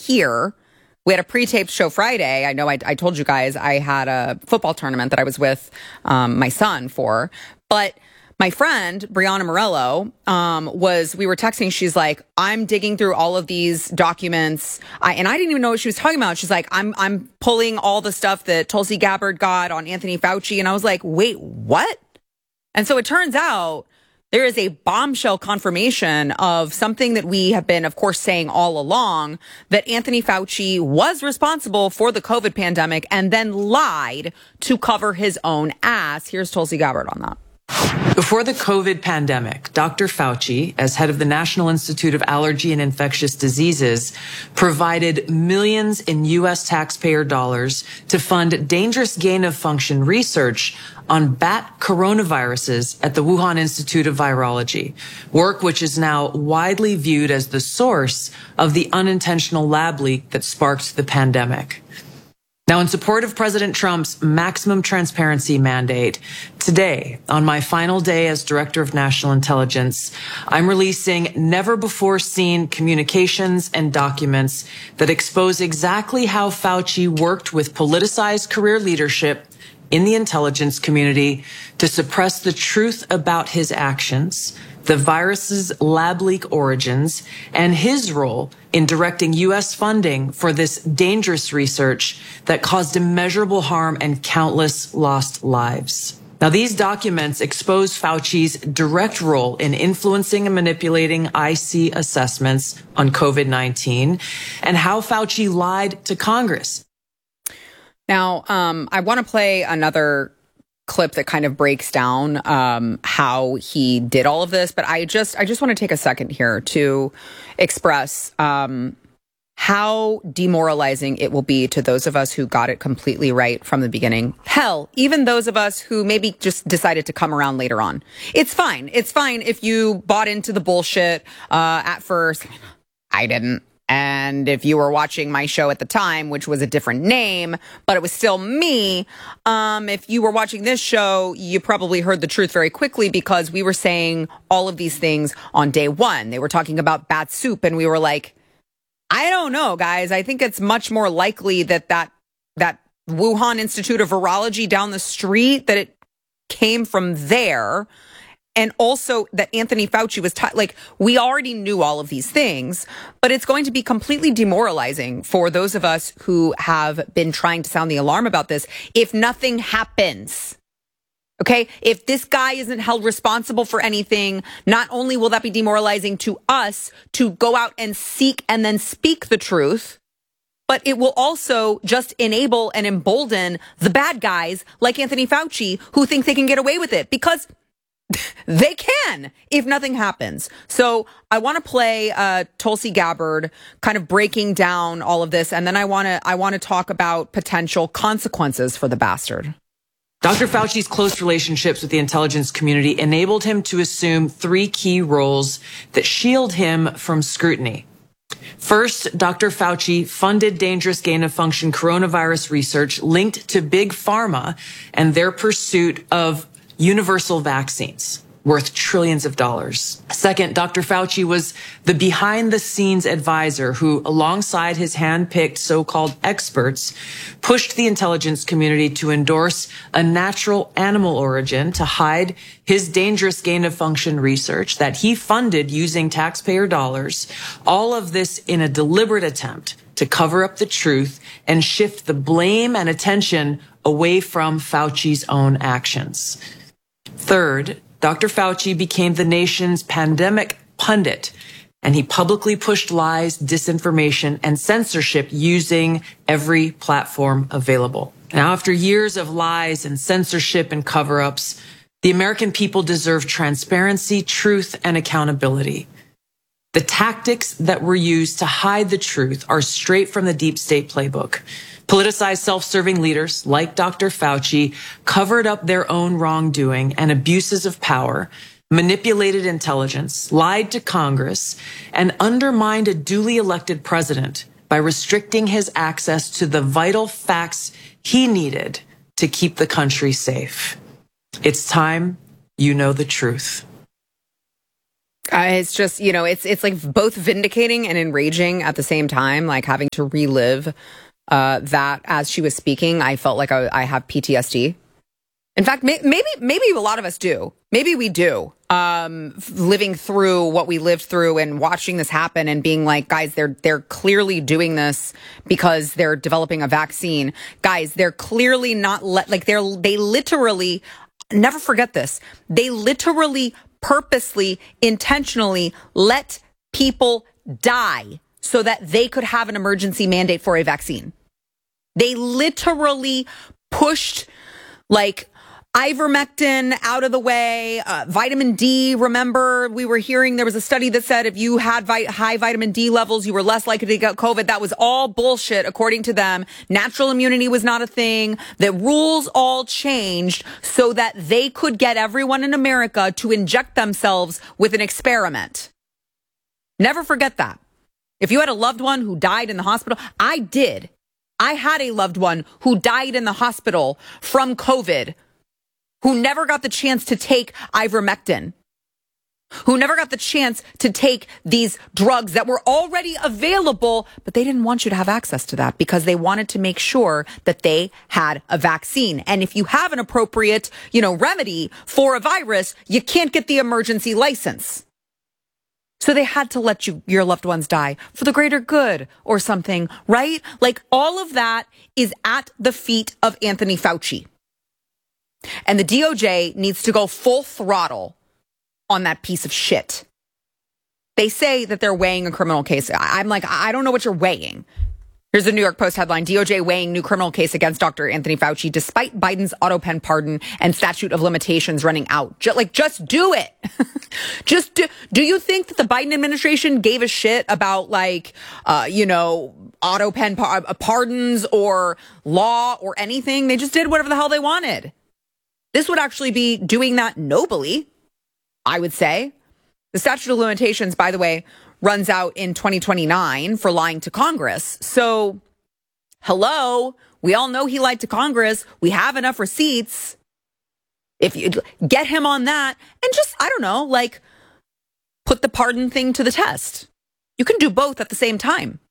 here. We had a pre-taped show Friday. I know I told you guys I had a football tournament that I was with my son for. But my friend, Brianna Morello, we were texting. She's like, I'm digging through all of these documents. And I didn't even know what she was talking about. She's like, I'm pulling all the stuff that Tulsi Gabbard got on Anthony Fauci. And I was like, wait, what? And so it turns out there is a bombshell confirmation of something that we have been, of course, saying all along, that Anthony Fauci was responsible for the COVID pandemic and then lied to cover his own ass. Here's Tulsi Gabbard on that. Before the COVID pandemic, Dr. Fauci, as head of the National Institute of Allergy and Infectious Diseases, provided millions in U.S. taxpayer dollars to fund dangerous gain-of-function research on bat coronaviruses at the Wuhan Institute of Virology, work which is now widely viewed as the source of the unintentional lab leak that sparked the pandemic. Now, in support of President Trump's maximum transparency mandate, today, on my final day as Director of National Intelligence, I'm releasing never-before-seen communications and documents that expose exactly how Fauci worked with politicized career leadership in the intelligence community to suppress the truth about his actions, the virus's lab leak origins, and his role in directing U.S. funding for this dangerous research that caused immeasurable harm and countless lost lives. Now, these documents expose Fauci's direct role in influencing and manipulating IC assessments on COVID-19 and how Fauci lied to Congress. Now, I want to play another clip that kind of breaks down how he did all of this, but I just want to take a second here to express how demoralizing it will be to those of us who got it completely right from the beginning. Hell, even those of us who maybe just decided to come around later on. It's fine. It's fine if you bought into the bullshit at first. I didn't. And if you were watching my show at the time, which was a different name, but it was still me, if you were watching this show, you probably heard the truth very quickly because we were saying all of these things on day one. They were talking about bat soup, and we were like, I don't know, guys. I think it's much more likely that Wuhan Institute of Virology down the street, that it came from there. And also that Anthony Fauci was we already knew all of these things, but it's going to be completely demoralizing for those of us who have been trying to sound the alarm about this if nothing happens. Okay, if this guy isn't held responsible for anything, not only will that be demoralizing to us to go out and seek and then speak the truth, but it will also just enable and embolden the bad guys like Anthony Fauci who think they can get away with it because they can if nothing happens. So I want to play Tulsi Gabbard kind of breaking down all of this, and then I want to talk about potential consequences for the bastard. Dr. Fauci's close relationships with the intelligence community enabled him to assume three key roles that shield him from scrutiny. First, Dr. Fauci funded dangerous gain-of-function coronavirus research linked to Big Pharma and their pursuit of universal vaccines worth trillions of dollars. Second, Dr. Fauci was the behind-the-scenes advisor who, alongside his hand-picked so-called experts, pushed the intelligence community to endorse a natural animal origin to hide his dangerous gain-of-function research that he funded using taxpayer dollars, all of this in a deliberate attempt to cover up the truth and shift the blame and attention away from Fauci's own actions. Third, Dr. Fauci became the nation's pandemic pundit, and he publicly pushed lies, disinformation, and censorship using every platform available. Now, after years of lies and censorship and cover-ups, the American people deserve transparency, truth, and accountability. The tactics that were used to hide the truth are straight from the deep state playbook. Politicized self-serving leaders like Dr. Fauci covered up their own wrongdoing and abuses of power, manipulated intelligence, lied to Congress, and undermined a duly elected president by restricting his access to the vital facts he needed to keep the country safe. It's time you know the truth. It's just, it's like both vindicating and enraging at the same time, like having to relive that as she was speaking. I felt like I have PTSD. In fact, maybe a lot of us do. Maybe we do. Living through what we lived through and watching this happen and being like, guys, they're clearly doing this because they're developing a vaccine. Guys, they're clearly not they literally, never forget this. They literally, purposely, intentionally let people die so that they could have an emergency mandate for a vaccine. They literally pushed ivermectin out of the way, vitamin D. Remember, we were hearing there was a study that said if you had high vitamin D levels, you were less likely to get COVID. That was all bullshit, according to them. Natural immunity was not a thing. The rules all changed so that they could get everyone in America to inject themselves with an experiment. Never forget that. If you had a loved one who died in the hospital, I did. I had a loved one who died in the hospital from COVID, who never got the chance to take ivermectin, who never got the chance to take these drugs that were already available, but they didn't want you to have access to that because they wanted to make sure that they had a vaccine. And if you have an appropriate, remedy for a virus, you can't get the emergency license. So they had to let your loved ones die for the greater good or something, right? Like all of that is at the feet of Anthony Fauci. And the DOJ needs to go full throttle on that piece of shit. They say that they're weighing a criminal case. I'm like, I don't know what you're weighing. Here's a New York Post headline: DOJ weighing new criminal case against Dr. Anthony Fauci despite Biden's auto pen pardon and statute of limitations running out. Just do it. Do you think that the Biden administration gave a shit about auto pen pardons or law or anything? They just did whatever the hell they wanted. This would actually be doing that nobly, I would say. The statute of limitations, by the way, runs out in 2029 for lying to Congress. So, hello, we all know he lied to Congress. We have enough receipts. If you get him on that and just, put the pardon thing to the test. You can do both at the same time.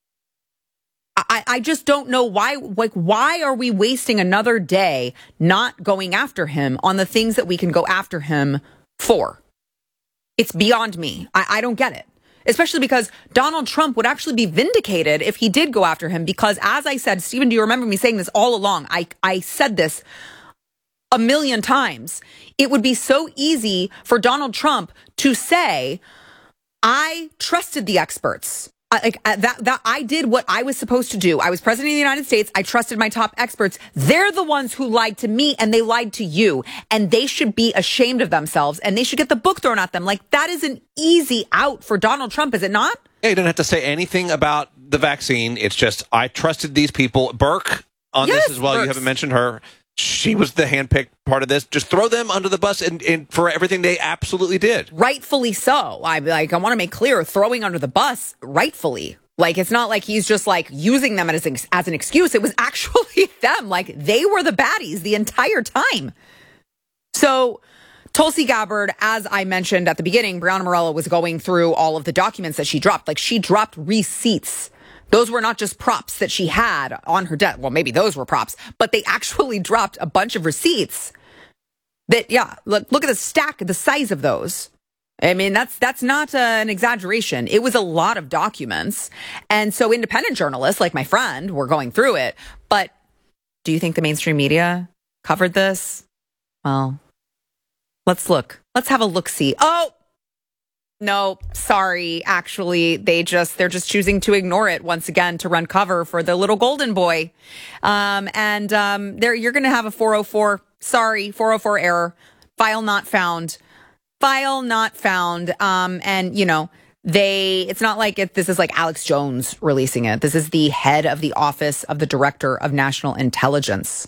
I just don't know why are we wasting another day not going after him on the things that we can go after him for? It's beyond me. I don't get it. Especially because Donald Trump would actually be vindicated if he did go after him. Because as I said, Stephen, do you remember me saying this all along? I said this a million times. It would be so easy for Donald Trump to say, I trusted the experts. I did what I was supposed to do. I was president of the United States. I trusted my top experts. They're the ones who lied to me and they lied to you. And they should be ashamed of themselves and they should get the book thrown at them. That is an easy out for Donald Trump, is it not? Yeah, you don't have to say anything about the vaccine. It's just, I trusted these people. Burke on this as well. Burks. You haven't mentioned her. She was the handpicked part of this. Just throw them under the bus and for everything they absolutely did. Rightfully so. I want to make clear, throwing under the bus, rightfully. It's not like he's just using them as an excuse. It was actually them. They were the baddies the entire time. So Tulsi Gabbard, as I mentioned at the beginning, Brianna Morella was going through all of the documents that she dropped. She dropped receipts. Those were not just props that she had on her desk. Well, maybe those were props, but they actually dropped a bunch of receipts that, look at the stack, the size of those. I mean, that's not an exaggeration. It was a lot of documents. And so independent journalists like my friend were going through it. But do you think the mainstream media covered this? Well, let's look. Let's have a look-see. Oh, no, sorry. Actually, they're just choosing to ignore it once again to run cover for the little golden boy. You're going to have a 404. Sorry, 404 error. File not found. It's not like this is like Alex Jones releasing it. This is the head of the Office of the Director of National Intelligence.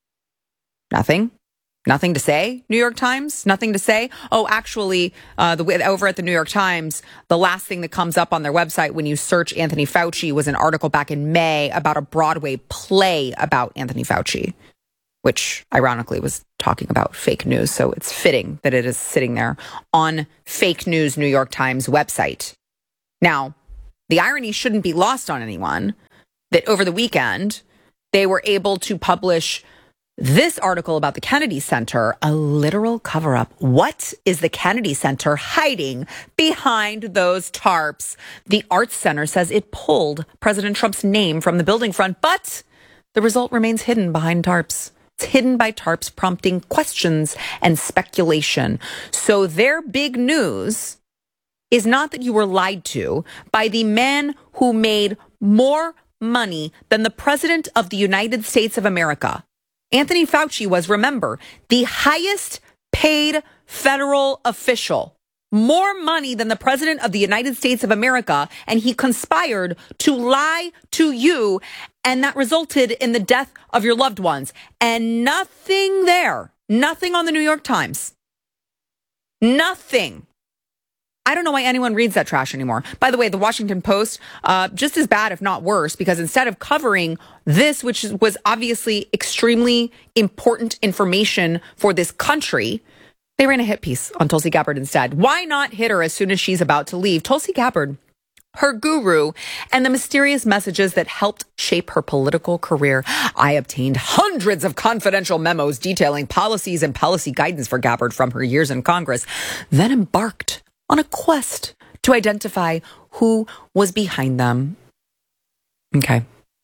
Nothing to say, New York Times? Nothing to say? Oh, actually, over at the New York Times, the last thing that comes up on their website when you search Anthony Fauci was an article back in May about a Broadway play about Anthony Fauci, which ironically was talking about fake news. So it's fitting that it is sitting there on fake news New York Times website. Now, the irony shouldn't be lost on anyone that over the weekend, they were able to publish this article about the Kennedy Center, a literal cover-up. What is the Kennedy Center hiding behind those tarps? The Arts Center says it pulled President Trump's name from the building front, but the result remains hidden behind tarps. It's hidden by tarps, prompting questions and speculation. So their big news is not that you were lied to by the man who made more money than the President of the United States of America. Anthony Fauci was, remember, the highest paid federal official, more money than the President of the United States of America, and he conspired to lie to you, and that resulted in the death of your loved ones. And nothing there, nothing on the New York Times, nothing. I don't know why anyone reads that trash anymore. By the way, the Washington Post, just as bad, if not worse, because instead of covering this, which was obviously extremely important information for this country, they ran a hit piece on Tulsi Gabbard instead. Why not hit her as soon as she's about to leave? Tulsi Gabbard, her guru, and the mysterious messages that helped shape her political career. I obtained hundreds of confidential memos detailing policies and policy guidance for Gabbard from her years in Congress, then embarked on a quest to identify who was behind them. Okay.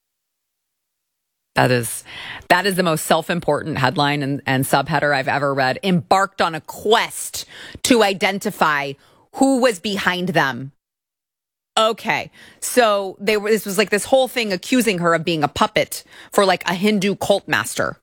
That is the most self-important headline and subheader I've ever read. Embarked on a quest to identify who was behind them. Okay. So this was like this whole thing accusing her of being a puppet for like a Hindu cult master.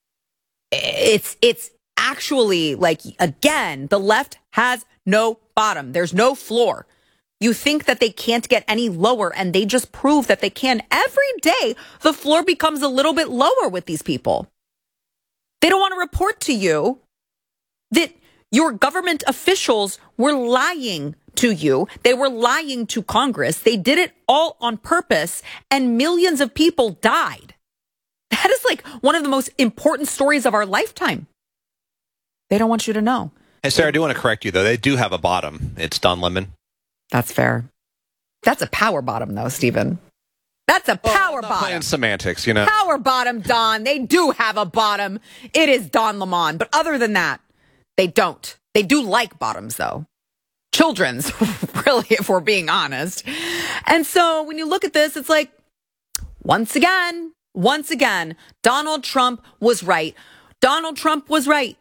It's actually like, again, the left has no bottom. There's no floor. You think that they can't get any lower, and they just prove that they can. Every day, the floor becomes a little bit lower with these people. They don't want to report to you that your government officials were lying to you. They were lying to Congress. They did it all on purpose, and millions of people died. That is like one of the most important stories of our lifetime. They don't want you to know. Hey, Sarah, I do want to correct you, though. They do have a bottom. It's Don Lemon. That's fair. That's a power bottom, though, Stephen. That's a power bottom. Playing semantics, you know. Power bottom, Don. They do have a bottom. It is Don Lemon. But other than that, they don't. They do like bottoms, though. Children's, really, if we're being honest. And so when you look at this, it's like, once again, Donald Trump was right. Donald Trump was right.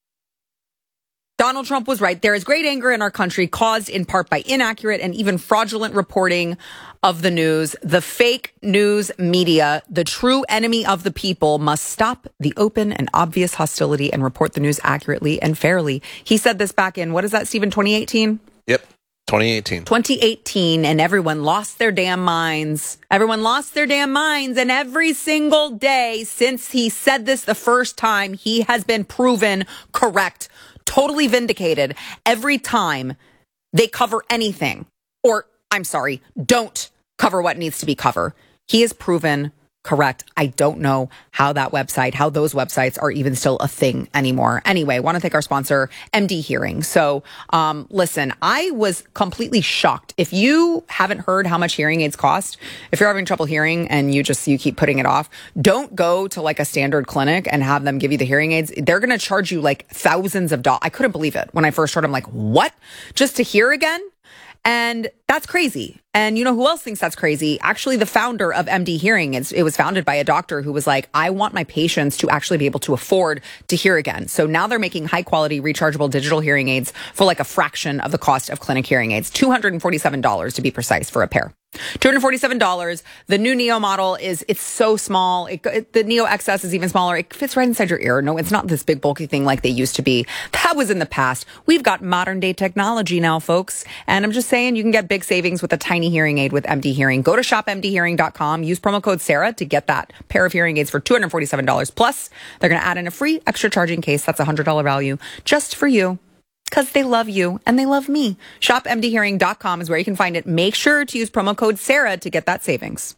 Donald Trump was right. There is great anger in our country caused in part by inaccurate and even fraudulent reporting of the news. The fake news media, the true enemy of the people, must stop the open and obvious hostility and report the news accurately and fairly. He said this back in, what is that, Stephen, 2018? Yep, 2018. 2018, and everyone lost their damn minds. Everyone lost their damn minds, and every single day since he said this the first time, he has been proven correct. Totally vindicated every time they cover anything, or I'm sorry, don't cover what needs to be covered. He is proven correct. I don't know how those websites are even still a thing anymore. Anyway, I want to thank our sponsor, MD Hearing. So, listen, I was completely shocked. If you haven't heard how much hearing aids cost, if you're having trouble hearing and you keep putting it off, don't go to like a standard clinic and have them give you the hearing aids. They're going to charge you like thousands of dollars. I couldn't believe it when I first heard. I'm like, what? Just to hear again? And that's crazy. And you know who else thinks that's crazy? Actually, the founder of MD Hearing. It was founded by a doctor who was like, I want my patients to actually be able to afford to hear again. So now they're making high quality rechargeable digital hearing aids for like a fraction of the cost of clinic hearing aids. $247 to be precise for a pair. $247. The new Neo model it's so small. The Neo XS is even smaller. It fits right inside your ear. No, it's not this big bulky thing like they used to be. That was in the past. We've got modern day technology now, folks. And I'm just saying you can get big savings with a tiny hearing aid with MD Hearing. Go to shopmdhearing.com. Use promo code Sarah to get that pair of hearing aids for $247. Plus, they're going to add in a free extra charging case. That's a $100 value just for you. Because they love you and they love me. ShopMDHearing.com is where you can find it. Make sure to use promo code Sarah to get that savings.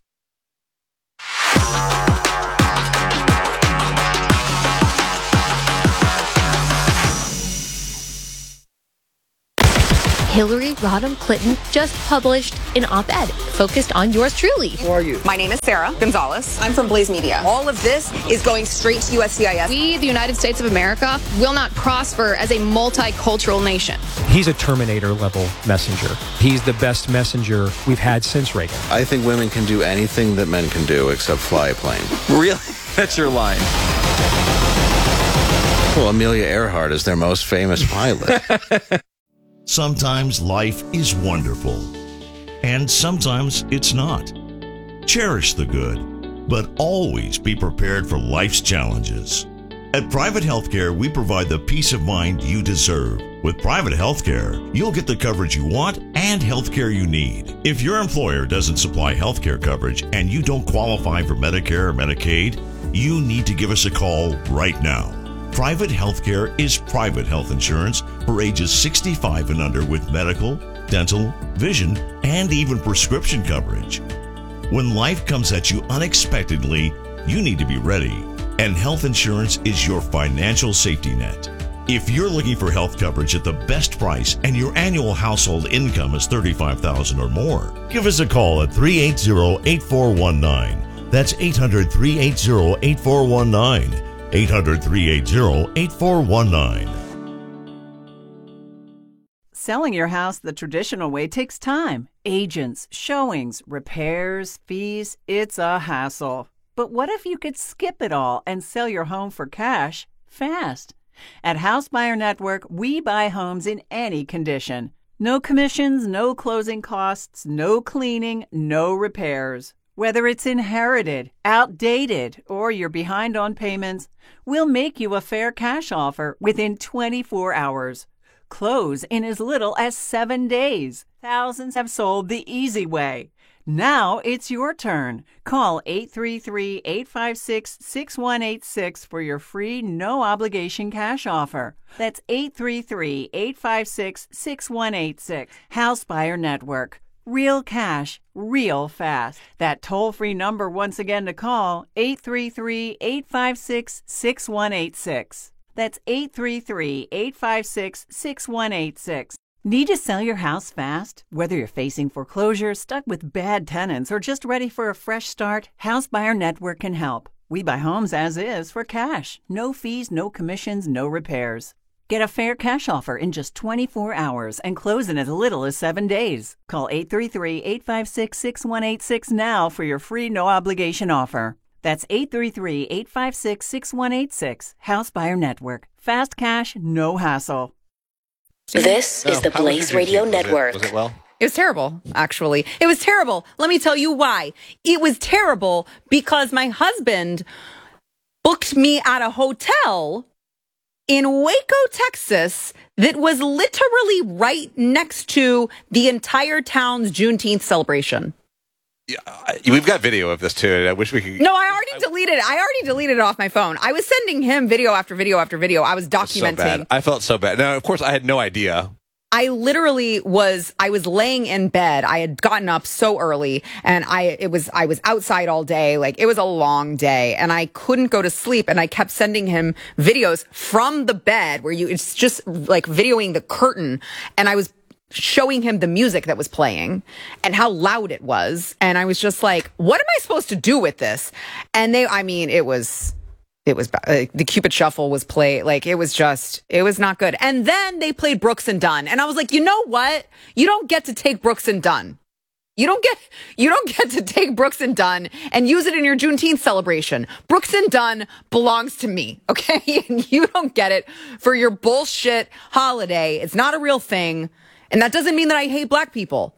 Hillary Rodham Clinton just published an op-ed focused on yours truly. Who are you? My name is Sarah Gonzalez. I'm from Blaze Media. All of this is going straight to USCIS. We, the United States of America, will not prosper as a multicultural nation. He's a Terminator-level messenger. He's the best messenger we've had since Reagan. I think women can do anything that men can do except fly a plane. Really? That's your line. Well, Amelia Earhart is their most famous pilot. Sometimes life is wonderful, and sometimes it's not. Cherish the good, but always be prepared for life's challenges. At Private Healthcare, we provide the peace of mind you deserve. With Private Healthcare, you'll get the coverage you want and healthcare you need. If your employer doesn't supply healthcare coverage and you don't qualify for Medicare or Medicaid, you need to give us a call right now. Private Healthcare is private health insurance for ages 65 and under with medical, dental, vision, and even prescription coverage. When life comes at you unexpectedly, you need to be ready, and health insurance is your financial safety net. If you're looking for health coverage at the best price and your annual household income is $35,000 or more, give us a call at 380-8419. That's 800-380-8419. 800-380-8419. Selling your house the traditional way takes time. Agents, showings, repairs, fees, it's a hassle. But what if you could skip it all and sell your home for cash fast? At House Buyer Network, we buy homes in any condition. No commissions, no closing costs, no cleaning, no repairs. Whether it's inherited, outdated, or you're behind on payments, we'll make you a fair cash offer within 24 hours. Close in as little as 7 days. Thousands have sold the easy way. Now it's your turn. Call 833-856-6186 for your free, no-obligation cash offer. That's 833-856-6186. House Buyer Network. Real cash, real fast. That toll-free number once again to call, 833-856-6186. That's 833-856-6186. Need to sell your house fast? Whether you're facing foreclosure, stuck with bad tenants, or just ready for a fresh start, House Buyer Network can help. We buy homes as is for cash. No fees, no commissions, no repairs. Get a fair cash offer in just 24 hours and close in as little as 7 days. Call 833-856-6186 now for your free no-obligation offer. That's 833-856-6186. House Buyer Network. Fast cash, no hassle. This is the Blaze Radio Network. Was it well? It was terrible, actually. It was terrible. Let me tell you why. It was terrible because my husband booked me at a hotel in Waco, Texas, that was literally right next to the entire town's Juneteenth celebration. Yeah, we've got video of this too. I wish we could. No, I already deleted it off my phone. I was sending him video after video after video. I was documenting. So bad. I felt so bad. Now, of course, I had no idea. I was laying in bed. I had gotten up so early and I was outside all day. Like, it was a long day and I couldn't go to sleep. And I kept sending him videos from the bed where it's just like videoing the curtain. And I was showing him the music that was playing and how loud it was. And I was just like, what am I supposed to do with this? And it was the Cupid Shuffle was played. Like, it was not good. And then they played Brooks and Dunn. And I was like, you know what? You don't get to take Brooks and Dunn. You don't get to take Brooks and Dunn and use it in your Juneteenth celebration. Brooks and Dunn belongs to me. Okay. And you don't get it for your bullshit holiday. It's not a real thing. And that doesn't mean that I hate black people.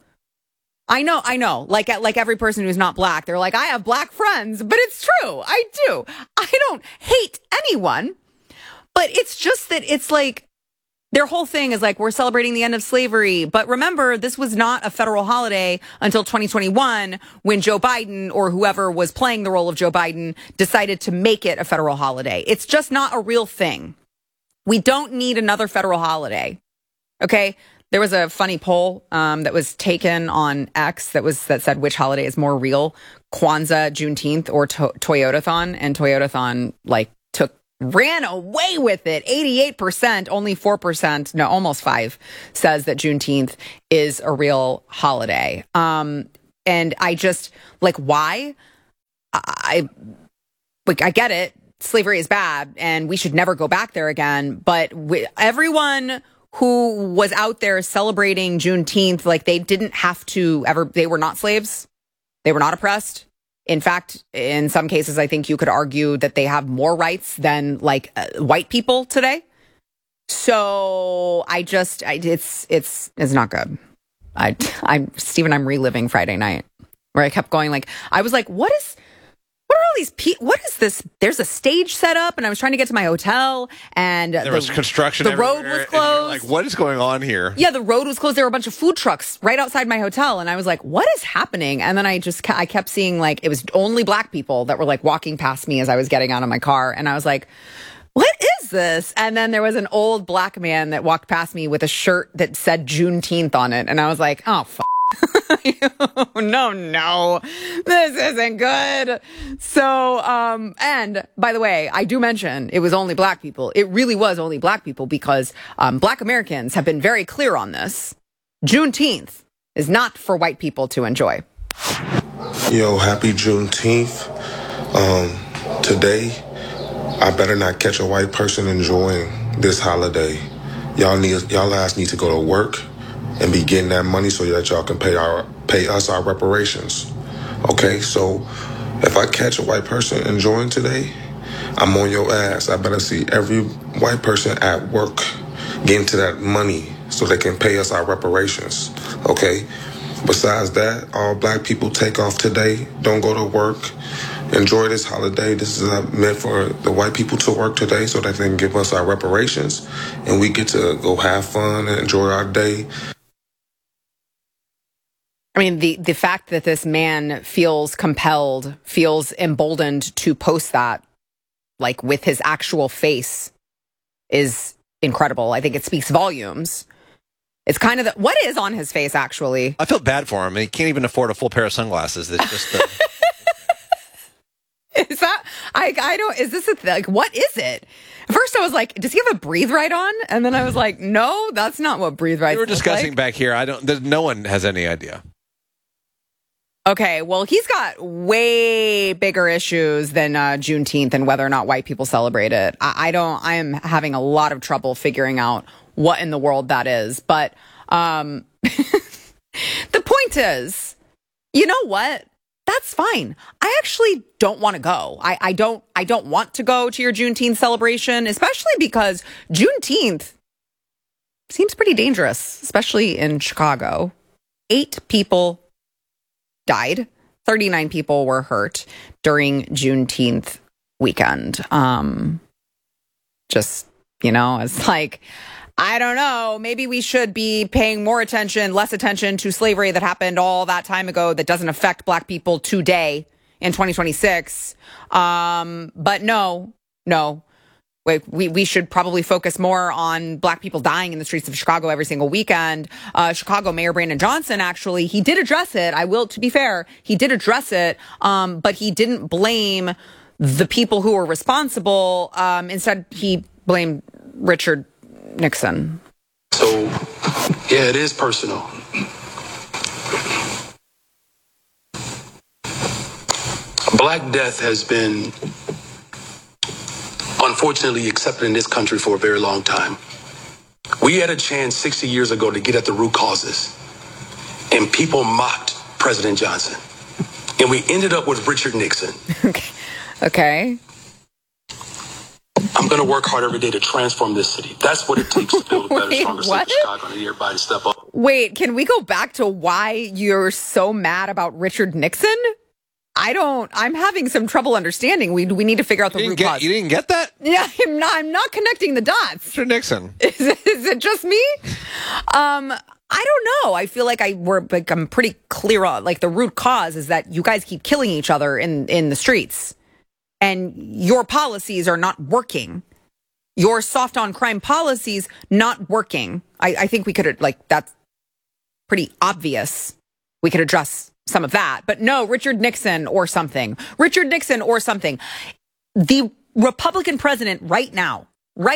I know. Like every person who's not black, they're like, I have black friends, but it's true. I do. I don't hate anyone, but it's just that it's like their whole thing is like, we're celebrating the end of slavery. But remember, this was not a federal holiday until 2021 when Joe Biden or whoever was playing the role of Joe Biden decided to make it a federal holiday. It's just not a real thing. We don't need another federal holiday. Okay. There was a funny poll that was taken on X that said which holiday is more real, Kwanzaa, Juneteenth, or Toyotathon, and Toyotathon took ran away with it. 88%, only 4%, no, almost 5 says that Juneteenth is a real holiday. And I just why? I get it. Slavery is bad and we should never go back there again. But everyone who was out there celebrating Juneteenth, they didn't have to ever, they were not slaves. They were not oppressed. In fact, in some cases, I think you could argue that they have more rights than white people today. So it's not good. Stephen, I'm reliving Friday night where I kept going I was like, what are all these people? What is this? There's a stage set up, and I was trying to get to my hotel, and there was construction. The road was closed. What is going on here? Yeah, the road was closed. There were a bunch of food trucks right outside my hotel, and I was like, "What is happening?" And then I kept seeing it was only black people that were walking past me as I was getting out of my car, and I was like, "What is this?" And then there was an old black man that walked past me with a shirt that said Juneteenth on it, and I was like, "Oh, no, this isn't good." So, and by the way, I do mention it was only black people. It really was only black people because black Americans have been very clear on this. Juneteenth is not for white people to enjoy. Yo, happy Juneteenth. Today, I better not catch a white person enjoying this holiday. Y'all ass need to go to work and be getting that money so that y'all can pay us our reparations. Okay, so if I catch a white person enjoying today, I'm on your ass. I better see every white person at work getting to that money so they can pay us our reparations. Okay? Besides that, all black people take off today. Don't go to work. Enjoy this holiday. This is meant for the white people to work today so that they can give us our reparations and we get to go have fun and enjoy our day. I mean, the fact that this man feels compelled, feels emboldened to post that, with his actual face, is incredible. I think it speaks volumes. It's kind of what is on his face, actually. I feel bad for him. He can't even afford a full pair of sunglasses. It's just Is that, I don't, is this a thing? What is it? At first I was like, does he have a Breathe Right on? And then I was like, no, that's not what Breathe Right is. We were discussing back here. No one has any idea. Okay, well, he's got way bigger issues than Juneteenth and whether or not white people celebrate it. I am having a lot of trouble figuring out what in the world that is. But the point is, you know what? That's fine. I actually don't want to go. I don't want to go to your Juneteenth celebration, especially because Juneteenth seems pretty dangerous, especially in Chicago. 8 people died. 39 people were hurt during Juneteenth weekend. It's I don't know. Maybe we should be paying less attention to slavery that happened all that time ago that doesn't affect black people today in 2026. But no. We should probably focus more on black people dying in the streets of Chicago every single weekend. Chicago Mayor Brandon Johnson, actually, he did address it. To be fair, he did address it, but he didn't blame the people who were responsible. Instead, he blamed Richard Nixon. So, yeah, it is personal. Black death has been unfortunately accepted in this country for a very long time. We had a chance 60 years ago to get at the root causes, and people mocked President Johnson. And we ended up with Richard Nixon. Okay. I'm going to work hard every day to transform this city. That's what it takes to build a better, stronger city of Chicago. I need everybody to step up. Wait, can we go back to why you're so mad about Richard Nixon? I'm having some trouble understanding. We need to figure out the root cause. You didn't get that? Yeah, I'm not connecting the dots. Richard Nixon. Is it just me? I don't know. I feel like I'm pretty clear on the root cause is that you guys keep killing each other in the streets. And your policies are not working. Your soft on crime policies not working. I think we could that's pretty obvious. We could address some of that. But no, Richard Nixon or something. The Republican president right now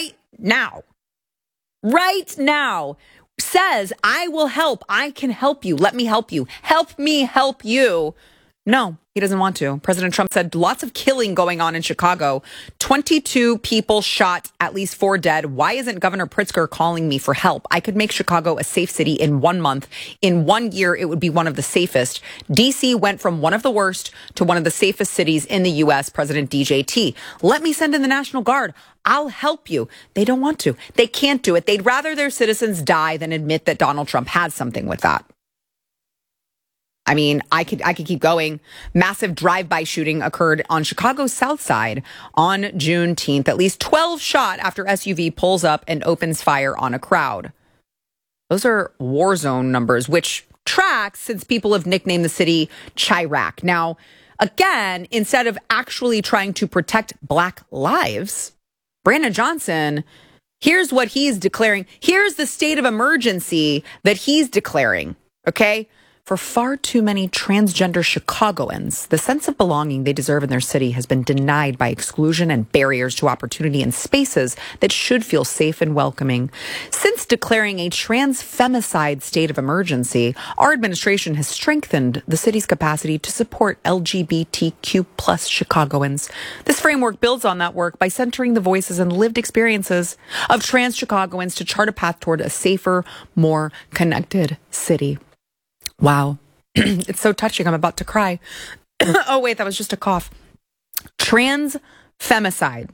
says, I will help. I can help you. Let me help you. Help me help you. No, he doesn't want to. President Trump said lots of killing going on in Chicago. 22 people shot, at least 4 dead. Why isn't Governor Pritzker calling me for help? I could make Chicago a safe city in 1 month. In 1 year, it would be one of the safest. D.C. went from one of the worst to one of the safest cities in the U.S., President DJT. Let me send in the National Guard. I'll help you. They don't want to. They can't do it. They'd rather their citizens die than admit that Donald Trump has something with that. I mean, I could keep going. Massive drive-by shooting occurred on Chicago's South Side on Juneteenth. At least 12 shot after SUV pulls up and opens fire on a crowd. Those are war zone numbers, which tracks since people have nicknamed the city Chirac. Now, again, instead of actually trying to protect Black lives, Brandon Johnson, here's what he's declaring. Here's the state of emergency that he's declaring, okay? For far too many transgender Chicagoans, the sense of belonging they deserve in their city has been denied by exclusion and barriers to opportunity in spaces that should feel safe and welcoming. Since declaring a trans-femicide state of emergency, our administration has strengthened the city's capacity to support LGBTQ plus Chicagoans. This framework builds on that work by centering the voices and lived experiences of trans Chicagoans to chart a path toward a safer, more connected city. Wow. It's so touching. I'm about to cry. Oh, wait, that was just a cough. Trans-femicide.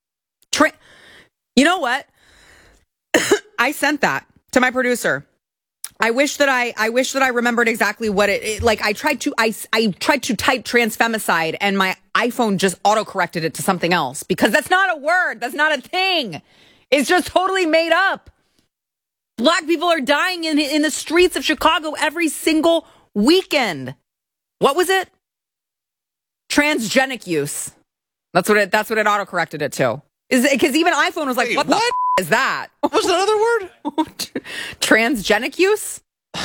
You know what? I sent that to my producer. I wish that I remembered exactly what it like. I tried to type trans-femicide and my iPhone just autocorrected it to something else because that's not a word. That's not a thing. It's just totally made up. Black people are dying in the streets of Chicago every single weekend. What was it? Transgenic use. That's what it autocorrected it to. Is it because even iPhone was like, what the f- is that? What was another word? Transgenic use?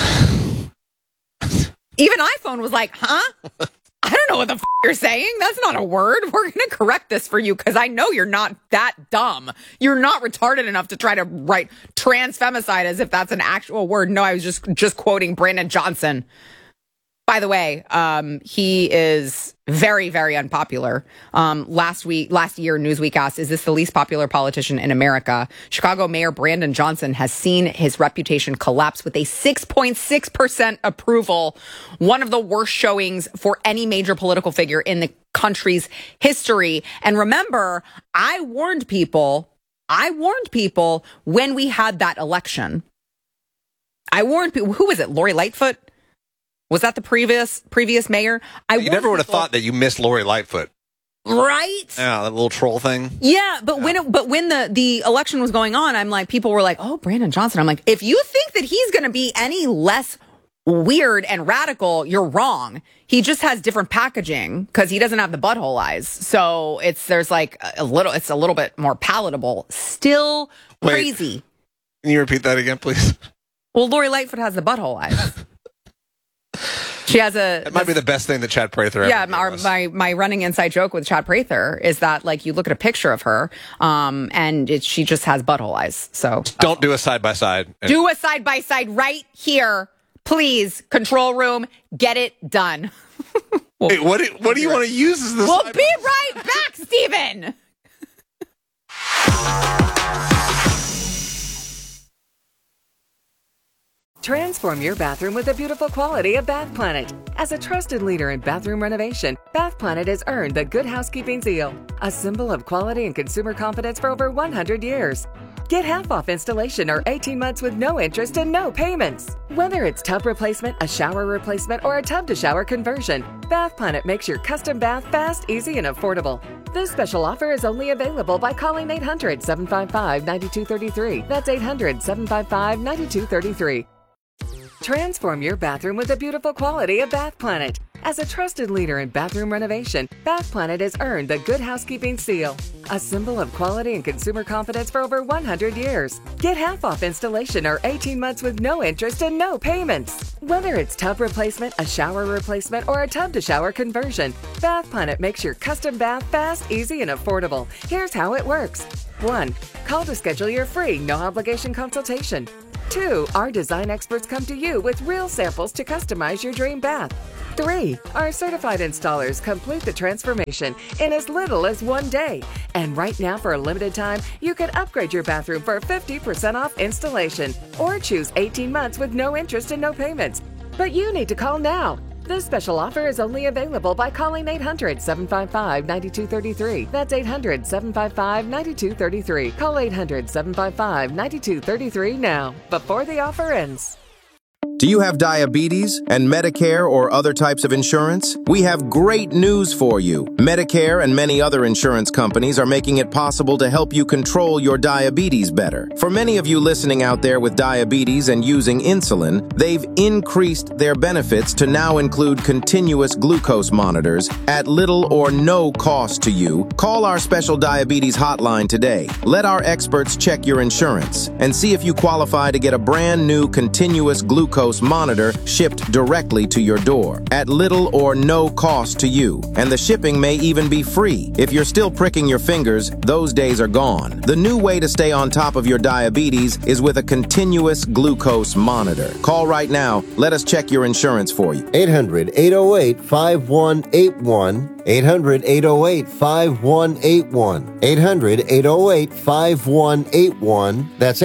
Even iPhone was like, huh? I don't know what the f- you're saying. That's not a word. We're going to correct this for you because I know you're not that dumb. You're not retarded enough to try to write trans-femicide as if that's an actual word. No, I was just quoting Brandon Johnson. By the way, he is very, very unpopular. Last year, Newsweek asked, is this the least popular politician in America? Chicago Mayor Brandon Johnson has seen his reputation collapse with a 6.6% approval, one of the worst showings for any major political figure in the country's history. And remember, I warned people when we had that election. I warned people. Who was it? Lori Lightfoot? Was that the previous mayor? You never would have thought that you missed Lori Lightfoot. Right? Yeah, that little troll thing. Yeah, but when the election was going on, I'm like, people were like, oh, Brandon Johnson. I'm like, if you think that he's going to be any less weird and radical, you're wrong. He just has different packaging because he doesn't have the butthole eyes. So it's a little bit more palatable. Still crazy. Wait, can you repeat that again, please? Well, Lori Lightfoot has the butthole eyes. She has It might be the best thing that Chad Prather ever did. My running inside joke with Chad Prather is that, like, you look at a picture of her, and she just has butthole eyes. So don't do a side by side. Do a side by side right here, please. Control room, get it done. Wait, what do you want to use as this? We'll be right back, Stephen. Transform your bathroom with the beautiful quality of Bath Planet. As a trusted leader in bathroom renovation, Bath Planet has earned the Good Housekeeping seal, a symbol of quality and consumer confidence for over 100 years. Get half off installation or 18 months with no interest and no payments. Whether it's tub replacement, a shower replacement, or a tub-to-shower conversion, Bath Planet makes your custom bath fast, easy, and affordable. This special offer is only available by calling 800-755-9233. That's 800-755-9233. Transform your bathroom with the beautiful quality of Bath Planet. As a trusted leader in bathroom renovation, Bath Planet has earned the Good Housekeeping Seal, a symbol of quality and consumer confidence for over 100 years. Get half off installation or 18 months with no interest and no payments. Whether it's tub replacement, a shower replacement, or a tub-to-shower conversion, Bath Planet makes your custom bath fast, easy, and affordable. Here's how it works. 1. Call to schedule your free, no-obligation consultation. 2. Our design experts come to you with real samples to customize your dream bath. 3. Our certified installers complete the transformation in as little as 1 day. And right now, for a limited time, you can upgrade your bathroom for 50% off installation or choose 18 months with no interest and no payments. But you need to call now. This special offer is only available by calling 800-755-9233. That's 800-755-9233. Call 800-755-9233 now, before the offer ends. Do you have diabetes and Medicare or other types of insurance? We have great news for you. Medicare and many other insurance companies are making it possible to help you control your diabetes better. For many of you listening out there with diabetes and using insulin, they've increased their benefits to now include continuous glucose monitors at little or no cost to you. Call our special diabetes hotline today. Let our experts check your insurance and see if you qualify to get a brand new continuous glucose monitor shipped directly to your door at little or no cost to you. And the shipping may even be free. If you're still pricking your fingers, those days are gone. The new way to stay on top of your diabetes is with a continuous glucose monitor. Call right now. Let us check your insurance for you. 800-808-5181. 800-808-5181. 800-808-5181. That's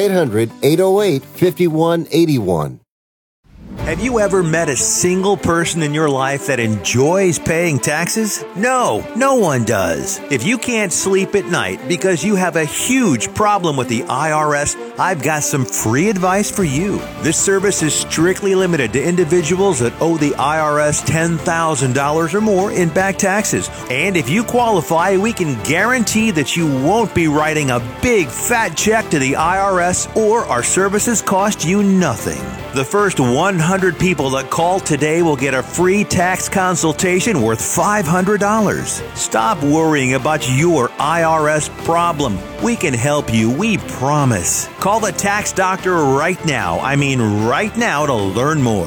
800-808-5181. Have you ever met a single person in your life that enjoys paying taxes? No, no one does. If you can't sleep at night because you have a huge problem with the IRS, I've got some free advice for you. This service is strictly limited to individuals that owe the IRS $10,000 or more in back taxes. And if you qualify, we can guarantee that you won't be writing a big fat check to the IRS, or our services cost you nothing. The first 100 people that call today will get a free tax consultation worth $500. Stop worrying about your IRS problem. We can help you, we promise. Call the tax doctor right now. I mean right now, to learn more.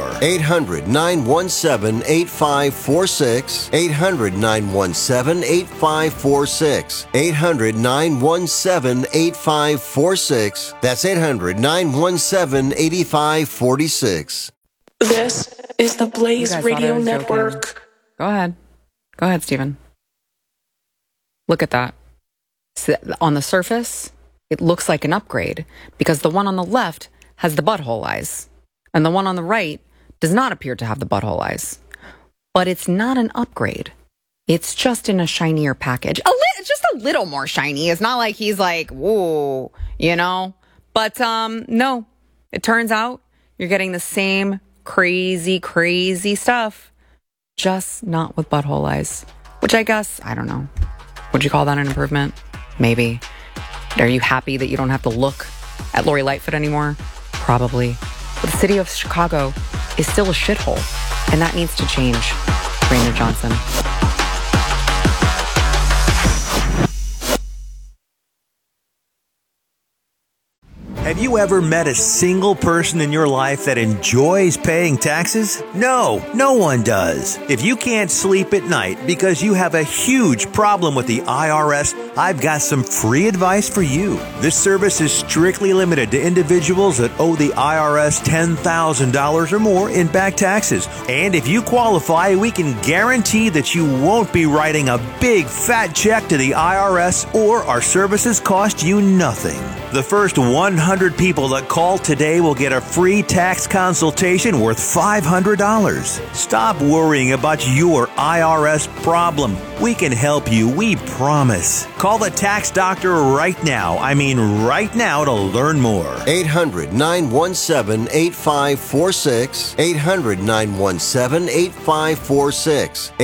800-917-8546. 800-917-8546. 800-917-8546. That's 800-917-8546. This is the Blaze Radio Network. Go ahead, Stephen. Look at that. So on the surface, it looks like an upgrade because the one on the left has the butthole eyes and the one on the right does not appear to have the butthole eyes. But it's not an upgrade. It's just in a shinier package. Just a little more shiny. It's not like he's like, whoa, you know? But no, it turns out you're getting the same crazy stuff, just not with butthole eyes. Which I guess, I don't know. Would you call that an improvement? Maybe. Are you happy that you don't have to look at Lori Lightfoot anymore? Probably. But the city of Chicago is still a shithole, and that needs to change. Brandon Johnson. Have you ever met a single person in your life that enjoys paying taxes? No, no one does. If you can't sleep at night because you have a huge problem with the IRS, I've got some free advice for you. This service is strictly limited to individuals that owe the IRS $10,000 or more in back taxes. And if you qualify, we can guarantee that you won't be writing a big fat check to the IRS, or our services cost you nothing. The first 100 people that call today will get a free tax consultation worth $500. Stop worrying about your IRS problem. We can help you, we promise. Call the tax doctor right now. I mean right now, to learn more. 800-917-8546. 800-917-8546.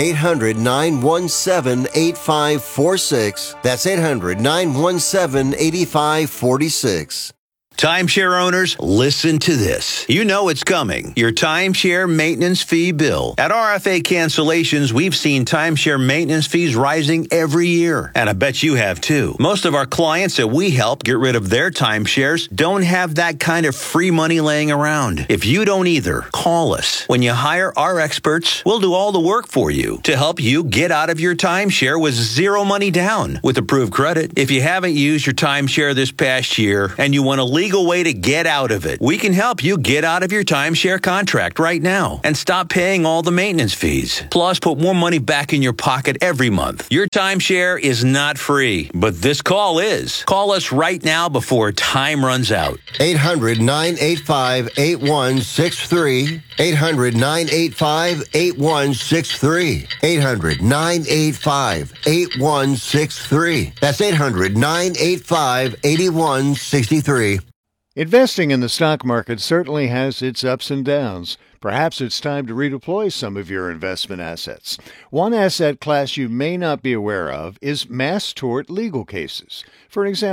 800-917-8546. That's 800-917-8546. Timeshare owners, listen to this. You know it's coming. Your timeshare maintenance fee bill. At RFA Cancellations, we've seen timeshare maintenance fees rising every year. And I bet you have too. Most of our clients that we help get rid of their timeshares don't have that kind of free money laying around. If you don't either, call us. When you hire our experts, we'll do all the work for you to help you get out of your timeshare with zero money down with approved credit. If you haven't used your timeshare this past year and you want a legal way to get out of it, we can help you get out of your timeshare contract right now and stop paying all the maintenance fees. Plus, put more money back in your pocket every month. Your timeshare is not free, but this call is. Call us right now before time runs out. 800-985-8163. 800-985-8163. 800-985-8163. That's 800-985-8163. Investing in the stock market certainly has its ups and downs. Perhaps it's time to redeploy some of your investment assets. One asset class you may not be aware of is mass tort legal cases. For example,